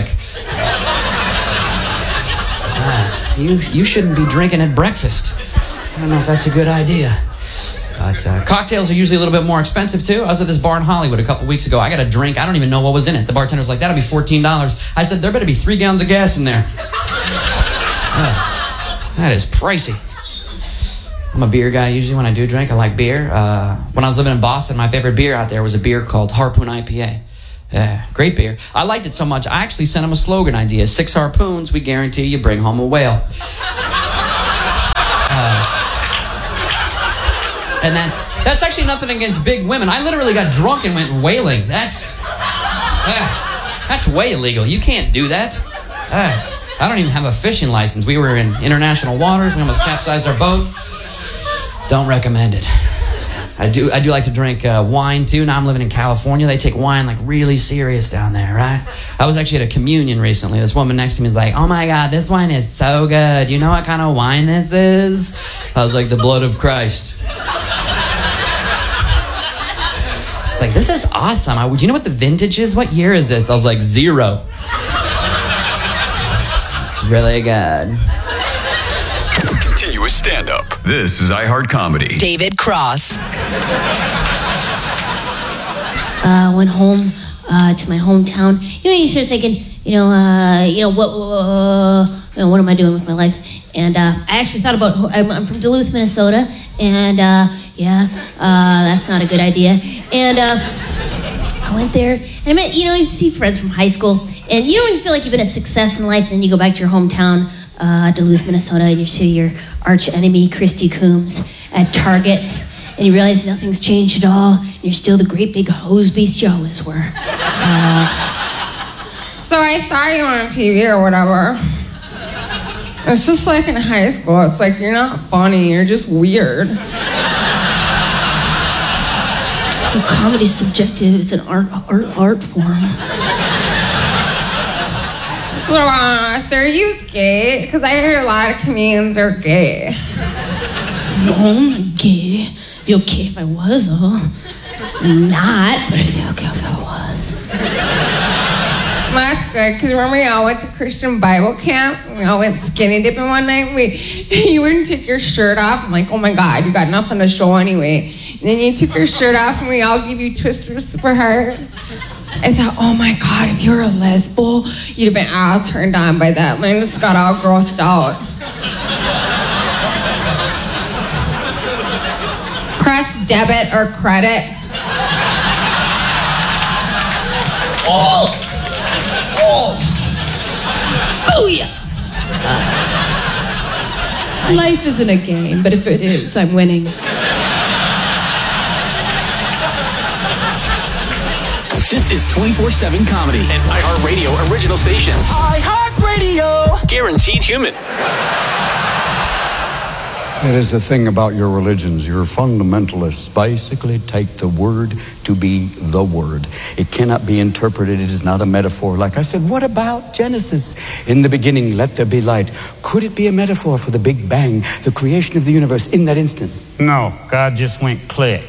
[SPEAKER 14] You shouldn't be drinking at breakfast. I don't know if that's a good idea. But cocktails are usually a little bit more expensive, too. I was at this bar in Hollywood a couple weeks ago. I got a drink. I don't even know what was in it. The bartender was like, that'll be $14. I said, there better be 3 gallons of gas in there. That is pricey. I'm a beer guy usually when I do drink. I like beer. When I was living in Boston, my favorite beer out there was a beer called Harpoon IPA. Great beer. I liked it so much, I actually sent him a slogan idea. 6 harpoons, we guarantee you bring home a whale. And that's actually nothing against big women. I literally got drunk and went whaling. That's way illegal. You can't do that. I don't even have a fishing license. We were in international waters. We almost capsized our boat. Don't recommend it. I do like to drink wine too. Now I'm living in California. They take wine like really serious down there, right? I was actually at a communion recently. This woman next to me is like, oh my God, this wine is so good. Do you know what kind of wine this is? I was like, the blood of Christ. She's like, this is awesome. Do you know what the vintage is? What year is this? I was like, 0. It's really good.
[SPEAKER 2] Continuous stand-up. This is iHeart Comedy.
[SPEAKER 3] David Cross.
[SPEAKER 4] Went home to my hometown. You start thinking, what am I doing with my life? And I actually thought about, I'm from Duluth, Minnesota, and that's not a good idea. And I went there, and I met, you see friends from high school, and you feel like you've been a success in life, and then you go back to your hometown, Duluth, Minnesota, and you see your arch enemy, Christy Coombs, at Target, and you realize nothing's changed at all, and you're still the great big hose beast you always were.
[SPEAKER 5] So I saw you on TV or whatever. It's just like in high school. It's like you're not funny, you're just weird.
[SPEAKER 4] Well, comedy's subjective. It's an art form.
[SPEAKER 5] So are you gay? Because I hear a lot of comedians are gay.
[SPEAKER 4] No, I'm not gay. It'd be okay if I was, though. I'm not, but it'd be okay if I was.
[SPEAKER 5] That's good, because remember we all went to Christian Bible camp? We all went skinny dipping one night. You wouldn't take your shirt off. I'm like, oh my God, you got nothing to show anyway. And then you took your shirt off and we all gave you twisters super hard. I thought, oh my God, if you were a lesbo, you'd have been all turned on by that. Mine just got all grossed out. Press debit or credit.
[SPEAKER 4] Oh! Booyah!
[SPEAKER 5] Life isn't a game, but if it is, I'm winning.
[SPEAKER 15] This is 24/7 comedy, an iHeartRadio original station. iHeartRadio! Guaranteed human.
[SPEAKER 16] It is the thing about your religions. Your fundamentalists basically take the word to be the word. It cannot be interpreted. It is not a metaphor. Like I said, what about Genesis? In the beginning, let there be light. Could it be a metaphor for the Big Bang, the creation of the universe in that instant?
[SPEAKER 17] No, God just went click.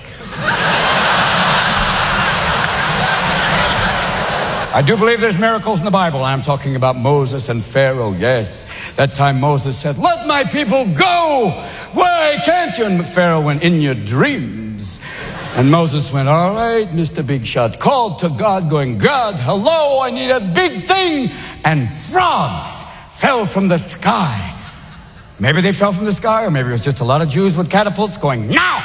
[SPEAKER 16] I do believe there's miracles in the Bible. I'm talking about Moses and Pharaoh, yes. That time Moses said, let my people go. Why can't you? And Pharaoh went, in your dreams. And Moses went, all right, Mr. Big Shot. Called to God going, God, hello, I need a big thing. And frogs fell from the sky. Maybe they fell from the sky, or maybe it was just a lot of Jews with catapults going, now.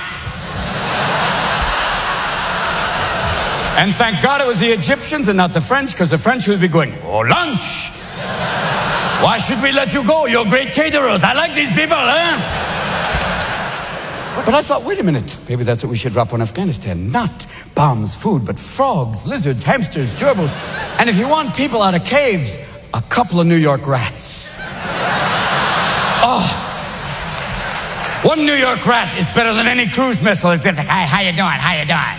[SPEAKER 16] And thank God it was the Egyptians and not the French, because the French would be going, oh, lunch. Why should we let you go? You're great caterers. I like these people, huh? But I thought, wait a minute. Maybe that's what we should drop on Afghanistan. Not bombs, food, but frogs, lizards, hamsters, gerbils. And if you want people out of caves, a couple of New York rats. Oh. One New York rat is better than any cruise missile. It's like, hi, how you doing? How you doing?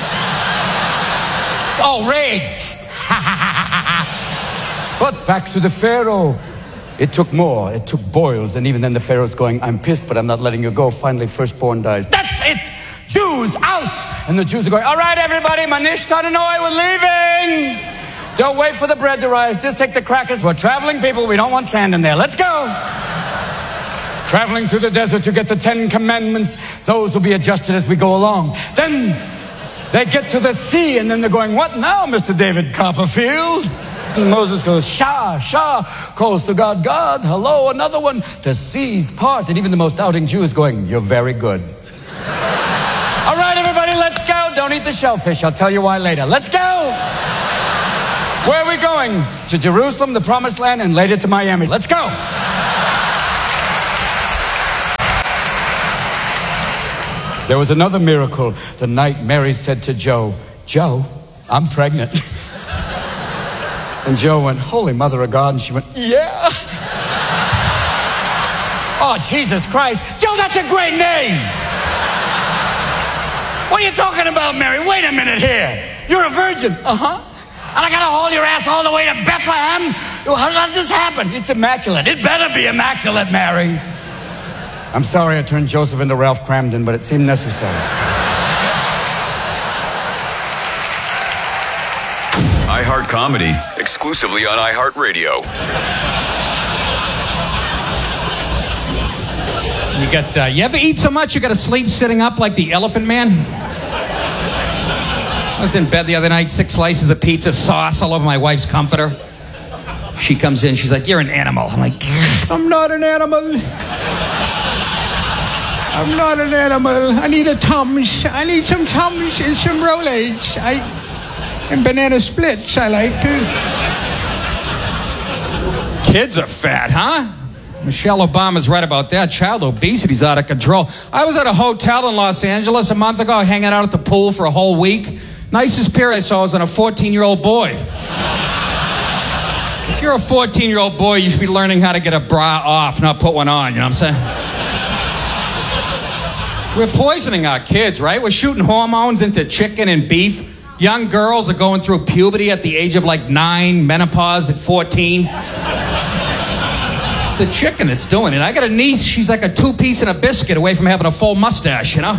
[SPEAKER 16] Oh, rage. But back to the Pharaoh. It took more. It took boils. And even then the Pharaoh's going, I'm pissed, but I'm not letting you go. Finally, firstborn dies. That's it. Jews out! And the Jews are going, all right, everybody, Manish Tadanoi, we're leaving! Don't wait for the bread to rise, just take the crackers. We're traveling people, we don't want sand in there. Let's go! Traveling through the desert to get the 10 Commandments. Those will be adjusted as we go along. Then they get to the sea, and then they're going, what now, Mr. David Copperfield? And Moses goes, Shah, Shah, calls to God, God, hello, another one. The seas part, and even the most doubting Jew is going, you're very good. All right, everybody, let's go. Don't eat the shellfish. I'll tell you why later. Let's go. Where are we going? To Jerusalem, the promised land, and later to Miami. Let's go. There was another miracle the night Mary said to Joe, Joe, I'm pregnant. And Joe went, Holy Mother of God. And she went, yeah. Oh, Jesus Christ. Joe, that's a great name. What are you talking about, Mary? Wait a minute here. You're a virgin. Uh-huh. And I gotta haul your ass all the way to Bethlehem? How did this happen? It's immaculate. It better be immaculate, Mary. I'm sorry I turned Joseph into Ralph Cramden, but it seemed necessary.
[SPEAKER 2] iHeart Comedy, exclusively on iHeartRadio.
[SPEAKER 1] You ever eat so much you gotta sleep sitting up like the Elephant Man? I was in bed the other night, 6 slices of pizza, sauce all over my wife's comforter. She comes in, she's like, you're an animal. I'm like, I'm not an animal. I'm not an animal. I need a Tums. I need some Tums and some Rolaids. And banana splits I like too. Kids are fat, huh? Michelle Obama's right about that. Child obesity's out of control. I was at a hotel in Los Angeles a month ago, hanging out at the pool for a whole week. Nicest pair I saw was on a 14-year-old boy. If you're a 14-year-old boy, you should be learning how to get a bra off, not put one on, you know what I'm saying? We're poisoning our kids, right? We're shooting hormones into chicken and beef. Young girls are going through puberty at the age of like 9, menopause at 14. It's the chicken that's doing it. I got a niece, she's like a 2-piece and a biscuit away from having a full mustache, you know?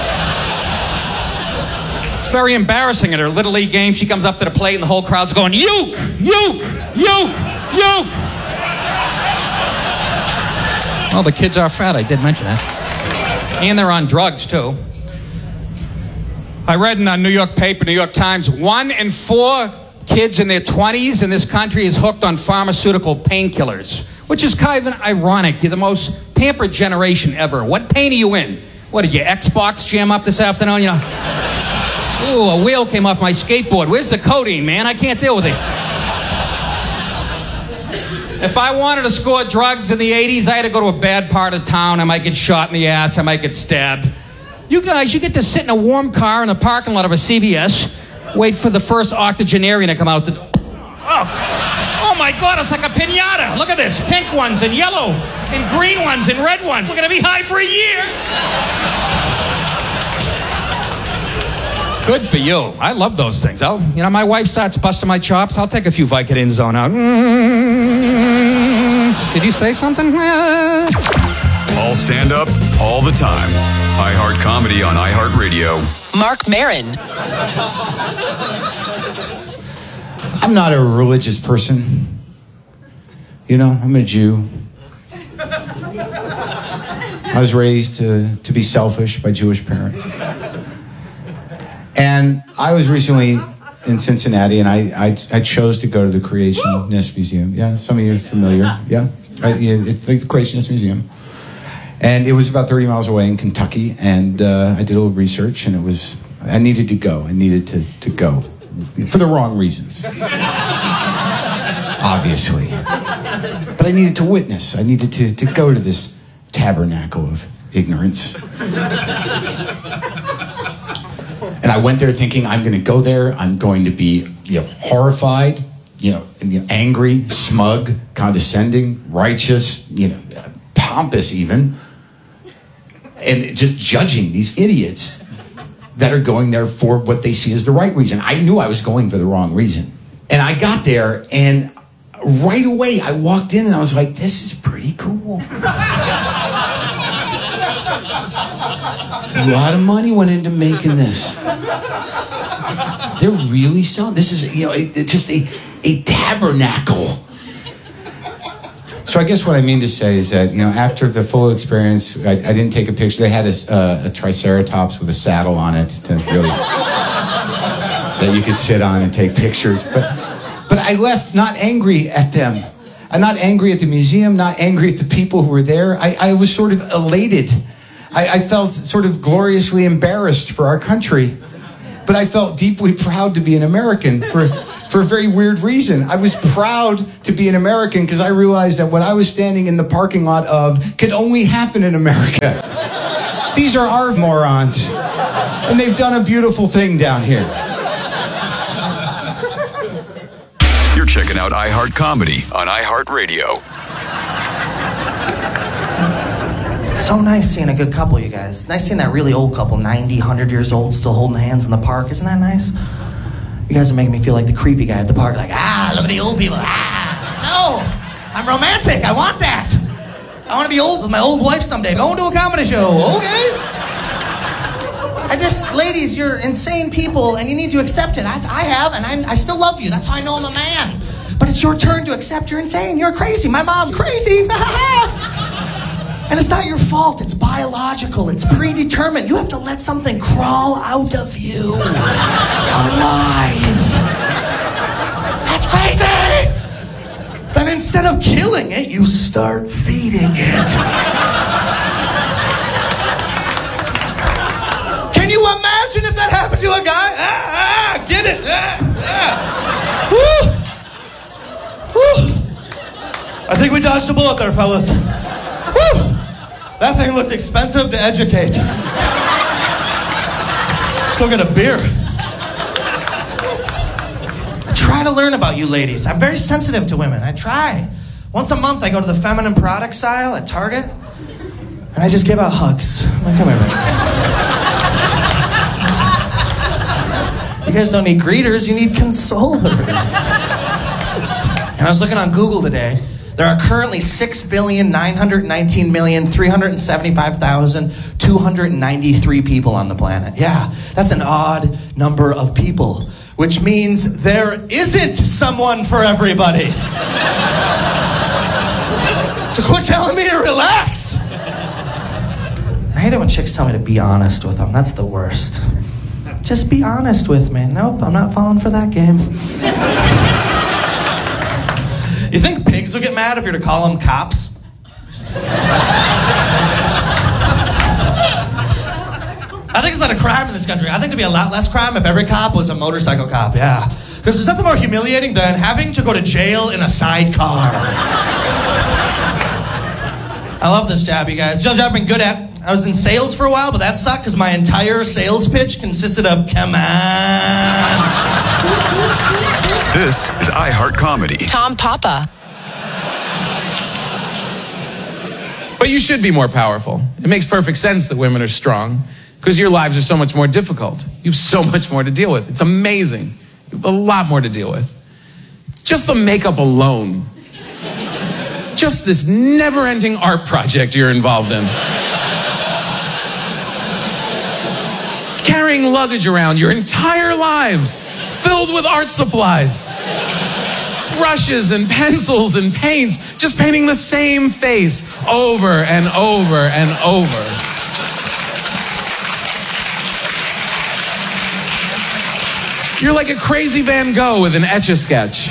[SPEAKER 1] It's very embarrassing at her Little League game. She comes up to the plate and the whole crowd's going, Uke, Uke, Uke, Uke. Well, the kids are fat, I did mention that. And they're on drugs, too. I read in a New York paper, New York Times, 1 in 4 kids in their 20s in this country is hooked on pharmaceutical painkillers, which is kind of ironic. You're the most pampered generation ever. What pain are you in? What, did your Xbox jam up this afternoon? You know? Ooh, a wheel came off my skateboard. Where's the codeine, man? I can't deal with it. If I wanted to score drugs in the 80s, I had to go to a bad part of town. I might get shot in the ass. I might get stabbed. You guys, you get to sit in a warm car in the parking lot of a CVS, wait for the first octogenarian to come out the door. Oh my God, it's like a piñata. Look at this. Pink ones and yellow and green ones and red ones. We're going to be high for a year. Good for you. I love those things. My wife starts busting my chops. I'll take a few Vicodin Zone out. Did you say something?
[SPEAKER 2] All stand up, all the time. iHeart Comedy on iHeartRadio.
[SPEAKER 15] Mark Maron.
[SPEAKER 3] I'm not a religious person. You know, I'm a Jew. I was raised to be selfish by Jewish parents. And I was recently in Cincinnati, and I chose to go to the Creationist Museum. Yeah, some of you are familiar. Yeah, it's the Creationist Museum. And it was about 30 miles away in Kentucky, and I did a little research, and I needed to go. I needed to go for the wrong reasons, obviously. But I needed to witness. I needed to go to this tabernacle of ignorance. And I went there thinking, I'm going to go there. I'm going to be, horrified, angry, smug, condescending, righteous, pompous even, and just judging these idiots that are going there for what they see as the right reason. I knew I was going for the wrong reason. And I got there, and right away I walked in and I was like, this is pretty cool. A lot of money went into making this. They're really selling. This is, just a tabernacle. So I guess what I mean to say is that, after the full experience, I didn't take a picture. They had a triceratops with a saddle on it to really that you could sit on and take pictures. But I left not angry at them. I'm not angry at the museum, not angry at the people who were there. I was sort of elated. I felt sort of gloriously embarrassed for our country. But I felt deeply proud to be an American for a very weird reason. I was proud to be an American because I realized that what I was standing in the parking lot of could only happen in America. These are our morons. And they've done a beautiful thing down here.
[SPEAKER 2] You're checking out iHeart Comedy on iHeartRadio.
[SPEAKER 6] It's so nice seeing a good couple, you guys. Nice seeing that really old couple, 90, 100 years old, still holding hands in the park. Isn't that nice? You guys are making me feel like the creepy guy at the park, like, look at the old people. No, I'm romantic. I want that. I want to be old with my old wife someday. Going to a comedy show, okay? Ladies, you're insane people, and you need to accept it. I have, and I still love you. That's how I know I'm a man. But it's your turn to accept you're insane. You're crazy. My mom, crazy. And it's not your fault. It's biological. It's predetermined. You have to let something crawl out of you alive. That's crazy. Then instead of killing it, you start feeding it. Can you imagine if that happened to a guy? Get it? Woo. Woo. I think we dodged a bullet there, fellas. Woo. That thing looked expensive to educate. Let's go get a beer. I try to learn about you ladies. I'm very sensitive to women. I try. Once a month, I go to the feminine products aisle at Target, and I just give out hugs. I'm like, come here, man. You guys don't need greeters, you need consolers. And I was looking on Google today. There are currently 6,919,375,293 people on the planet. Yeah, that's an odd number of people, which means there isn't someone for everybody. So quit telling me to relax. I hate it when chicks tell me to be honest with them. That's the worst. Just be honest with me. Nope, I'm not falling for that game. You think pigs will get mad if you're to call them cops? I think it's not a crime in this country. I think it'd be a lot less crime if every cop was a motorcycle cop, yeah. Because there's nothing more humiliating than having to go to jail in a sidecar. I love this job, you guys. It's a job I've been good at. I was in sales for a while, but that sucked because my entire sales pitch consisted of, come on.
[SPEAKER 2] This is iHeart Comedy.
[SPEAKER 7] Tom Papa.
[SPEAKER 11] But you should be more powerful. It makes perfect sense that women are strong because your lives are so much more difficult. You have so much more to deal with. It's amazing. You have a lot more to deal with. Just the makeup alone. Just this never-ending art project you're involved in. Carrying luggage around your entire lives filled with art supplies. Brushes and pencils and paints, just painting the same face over and over and over. You're like a crazy Van Gogh with an Etch-a-Sketch.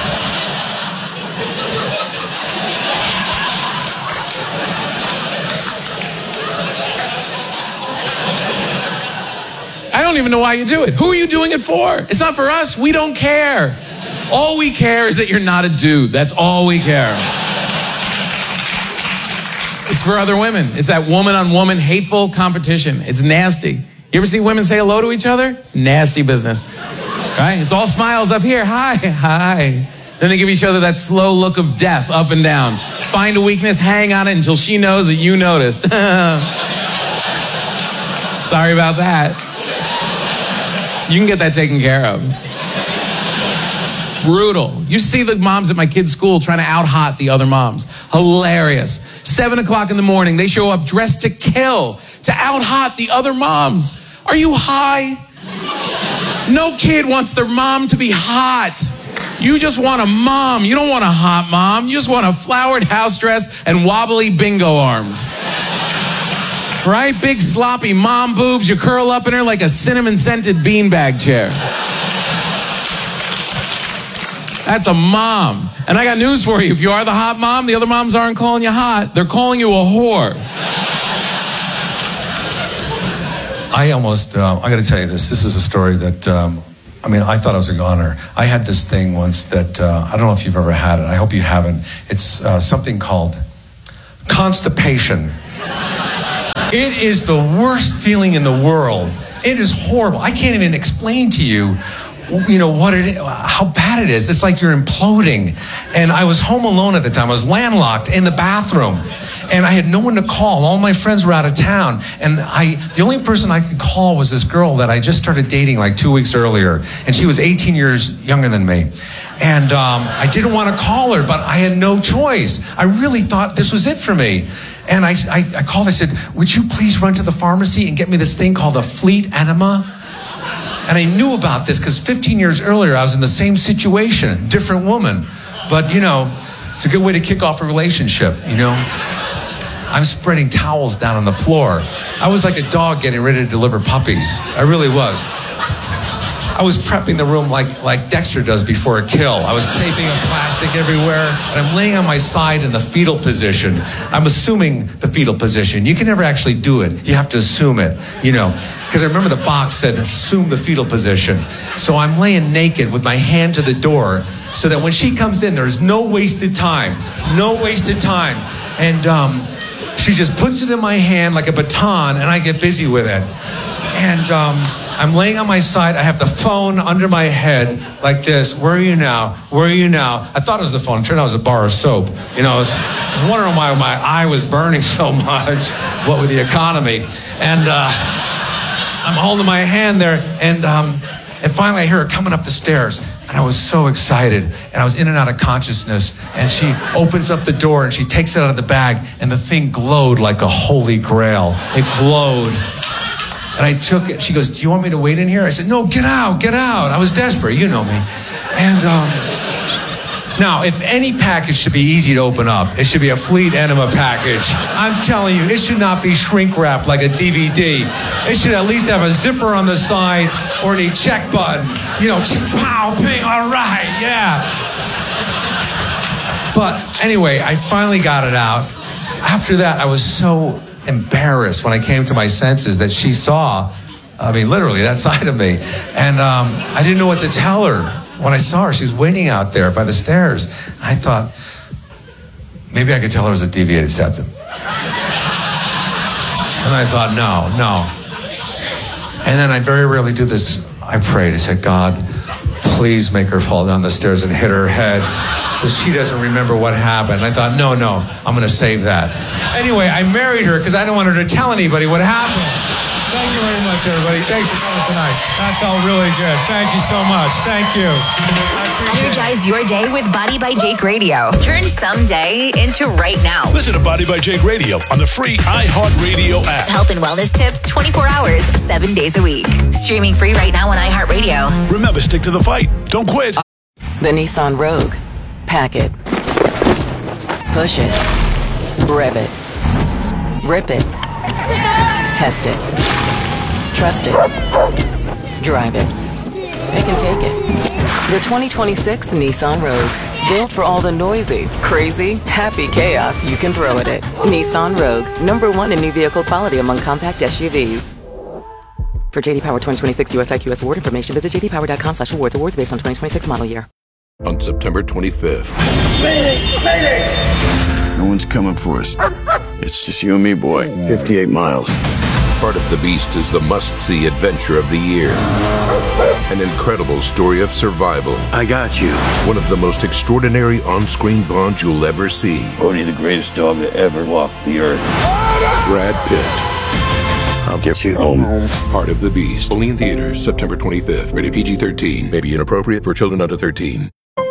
[SPEAKER 11] I don't even know why you do it. Who are you doing it for? It's not for us. We don't care. All we care is that you're not a dude. That's all we care. It's for other women. It's that woman-on-woman hateful competition. It's nasty. You ever see women say hello to each other? Nasty business. Right? It's all smiles up here. Hi, hi. Then they give each other that slow look of death up and down. Find a weakness, hang on it until she knows that you noticed. Sorry about that. You can get that taken care of. Brutal. You see the moms at my kids' school trying to out-hot the other moms. Hilarious. 7 o'clock in the morning, they show up dressed to kill, to out-hot the other moms. Are you high? No kid wants their mom to be hot. You just want a mom. You don't want a hot mom. You just want a flowered house dress and wobbly bingo arms. Right? Big sloppy mom boobs. You curl up in her like a cinnamon-scented beanbag chair. That's a mom. And I got news for you. If you are the hot mom, the other moms aren't calling you hot. They're calling you a whore.
[SPEAKER 7] I got to tell you this. This is a story that, I thought I was a goner. I had this thing once that, I don't know if you've ever had it. I hope you haven't. It's something called constipation. It is the worst feeling in the world. It is horrible. I can't even explain to you, what it is, how bad it is. It's like you're imploding. And I was home alone at the time. I was landlocked in the bathroom. And I had no one to call. All my friends were out of town. And the only person I could call was this girl that I just started dating like 2 weeks earlier. And she was 18 years younger than me. And I didn't want to call her, but I had no choice. I really thought this was it for me. And I called, I said, would you please run to the pharmacy and get me this thing called a Fleet Enema? And I knew about this because 15 years earlier, I was in the same situation, different woman. But, it's a good way to kick off a relationship, I'm spreading towels down on the floor. I was like a dog getting ready to deliver puppies. I really was. I was prepping the room like Dexter does before a kill. I was taping up plastic everywhere, and I'm laying on my side in the fetal position. I'm assuming the fetal position. You can never actually do it. You have to assume it, because I remember the box said, assume the fetal position. So I'm laying naked with my hand to the door so that when she comes in, there's no wasted time. No wasted time. And she just puts it in my hand like a baton, and I get busy with it. And I'm laying on my side. I have the phone under my head like this. Where are you now? Where are you now? I thought it was the phone. It turned out it was a bar of soap. I was wondering why my eye was burning so much. What with the economy? And I'm holding my hand there. And finally I hear her coming up the stairs. And I was so excited. And I was in and out of consciousness. And she opens up the door and she takes it out of the bag. And the thing glowed like a holy grail. It glowed. And I took it. She goes, do you want me to wait in here? I said, no, get out, get out. I was desperate. You know me. And now, if any package should be easy to open up, it should be a Fleet Enema package. I'm telling you, it should not be shrink wrapped like a DVD. It should at least have a zipper on the side or an eject button. Pow, ping, all right, yeah. But anyway, I finally got it out. After that, I was so embarrassed when I came to my senses that she saw, literally that side of me. And I didn't know what to tell her. When I saw her, she was waiting out there by the stairs. I thought, maybe I could tell her it was a deviated septum. And I thought, no. And then I very rarely do this. I prayed. I said, God, please make her fall down the stairs and hit her head so she doesn't remember what happened. I thought, no, I'm going to save that. Anyway, I married her because I didn't want her to tell anybody what happened. Thank you very much, everybody. Thanks for coming tonight. That felt really good. Thank you so much. Thank you.
[SPEAKER 18] Energize your day with Body by Jake Radio. Turn someday into right now.
[SPEAKER 19] Listen to Body by Jake Radio on the free iHeartRadio app.
[SPEAKER 18] Health and wellness tips 24 hours, 7 days a week. Streaming free right now on iHeartRadio.
[SPEAKER 19] Remember, stick to the fight. Don't quit.
[SPEAKER 20] The Nissan Rogue. Pack it. Push it. Rev it. Rip it. Test it. Trust it. Drive it. Pick and take it. The 2026 Nissan Rogue. Built for all the noisy, crazy, happy chaos you can throw at it. Nissan Rogue. #1 in new vehicle quality among compact SUVs. For JD Power 2026 USIQS award information, visit jdpower.com/awards. Awards based on 2026 model year.
[SPEAKER 21] On September 25th.
[SPEAKER 22] Mayday! No one's coming for us. It's just you and me, boy. 58 miles.
[SPEAKER 21] Part of the Beast is the must-see adventure of the year. An incredible story of survival.
[SPEAKER 22] I got you.
[SPEAKER 21] One of the most extraordinary on-screen bonds you'll ever see.
[SPEAKER 22] Only the greatest dog that ever walked the earth.
[SPEAKER 21] Brad Pitt.
[SPEAKER 22] I'll get you home.
[SPEAKER 21] Part of the Beast. Only in theaters September 25th. Rated PG-13. May be inappropriate for children under 13.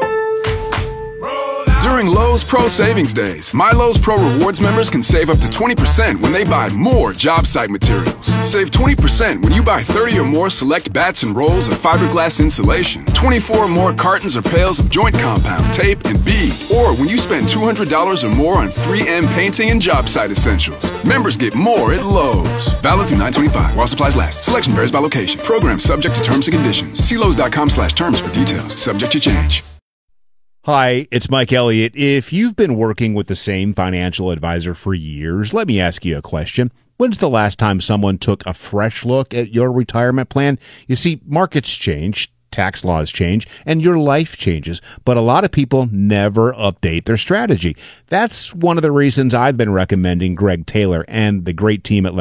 [SPEAKER 8] During Lowe's Pro Savings Days, My Lowe's Pro Rewards members can save up to 20% when they buy more job site materials. Save 20% when you buy 30 or more select bats and rolls of fiberglass insulation, 24 or more cartons or pails of joint compound, tape, and bead, or when you spend $200 or more on 3M painting and job site essentials. Members get more at Lowe's. Valid through 9/25 while supplies last. Selection varies by location. Program subject to terms and conditions. See Lowe's.com/terms for details. Subject to change.
[SPEAKER 13] Hi, it's Mike Elliott. If you've been working with the same financial advisor for years, let me ask you a question. When's the last time someone took a fresh look at your retirement plan? You see, markets change, tax laws change, and your life changes, but a lot of people never update their strategy. That's one of the reasons I've been recommending Greg Taylor and the great team at